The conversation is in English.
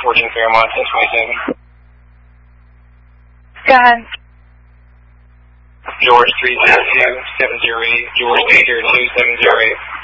14 Fairmont, 1027. Go ahead. George 302-708, George 302-708.